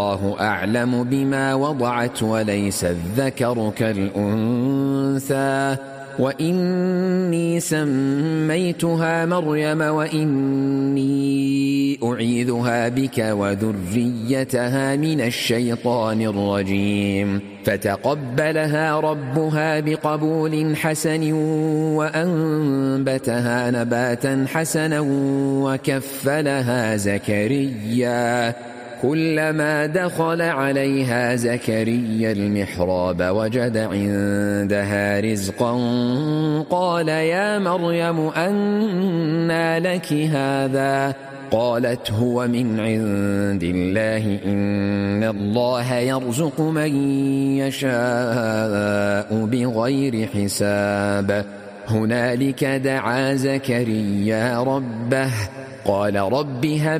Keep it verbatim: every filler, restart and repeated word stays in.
الله أعلم بما وضعت وليس الذكر كالأنثى وإني سميتها مريم وإني أعيذها بك وذريتها من الشيطان الرجيم فتقبلها ربها بقبول حسن وأنبتها نباتا حسنا وكفلها زكريا كلما دخل عليها زكريا المحراب وجد عندها رزقا قال يا مريم أنى لك هذا قالت هو من عند الله إن الله يرزق من يشاء بغير حساب هنالك دعا زكريا ربه قال رب هب